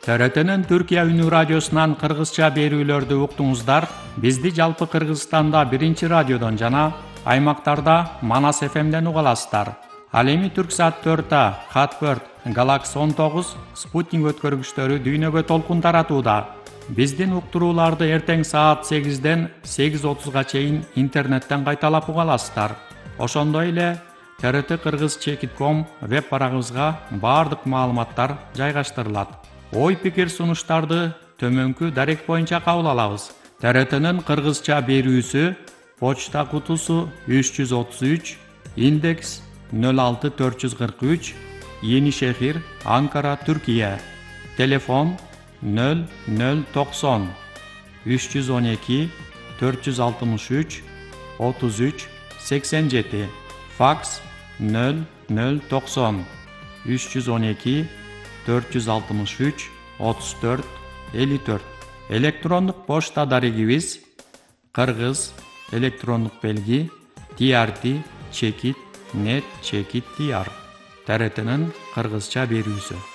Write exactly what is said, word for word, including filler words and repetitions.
Т Р Т'нин Түркия үнү радиосунан кыргызча берүүлөрдү уктуңуздар. Бизди жалпы Кыргызстанда биринчи радиодон жана аймактарда Манас эф эмден уга аласыздар. Ал эми Түрксат төрт А, Хатберт, Галакс он тогуз, Спутник өткөргүчтөрү дүйнөгө толкун таратууда. Биздин уктурууларды эртең саат сегизден сегиз отузга чейин интернеттен кайталап уга аласыздар. Ошондой эле Т Р Т кыргыз чекит ком веб барагыбызга баардык маалыматтар жайгаштырылат. Ой-пикир сунуштарды төмөнкү дарек боюнча кабыл алабыз. Т Р Т'нин кыргызча берүүсү почта кутусу үч жүз отуз үч, индекс нөл алты төрт жүз кырк үч, Енишехир, Анкара, Түркия. Телефон нөл нөл токсон үч жүз он эки төрт жүз алтымыш үч отуз үч сексен жети. Факс нөл нөл токсон үч жүз он эки төрт жүз алтымыш үч отуз төрт элүү төрт. Электрондук почта дарегибиз кыргыз электрондук белги Т Р Т чекит нет чекит Т R. Т Р Т'нин кыргызча берүүсү.